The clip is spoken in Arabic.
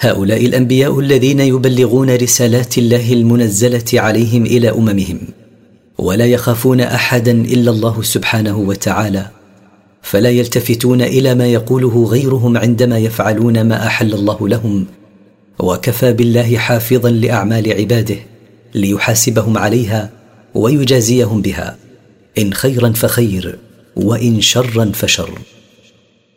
هؤلاء الأنبياء الذين يبلغون رسالات الله المنزلة عليهم إلى أممهم، ولا يخافون أحدا إلا الله سبحانه وتعالى، فلا يلتفتون إلى ما يقوله غيرهم عندما يفعلون ما أحل الله لهم، وكفى بالله حافظا لأعمال عباده ليحاسبهم عليها ويجازيهم بها، إن خيرا فخير وإن شرا فشر.